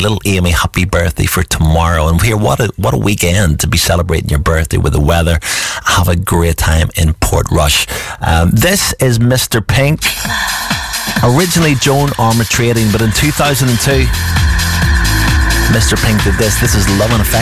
little Amy, happy birthday for tomorrow. And here, what a weekend to be celebrating your birthday with the weather. Have a great time in Portrush. This is Mr. Pink. Originally Joan Armour Trading, but in 2002, Mr. Pink did this. This is Love and Affection.